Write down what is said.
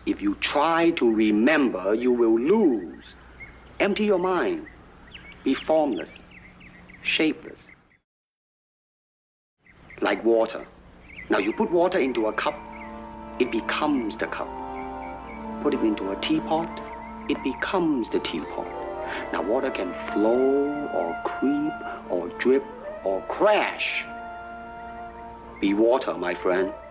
If you try to remember, you will lose. Empty your mind. Be formless, shapeless. Like water. Now you put water into a cup, it becomes the cup. Put it into a teapot, it becomes the teapot. Now water can flow or creep or drip or crash. Be water, my friend.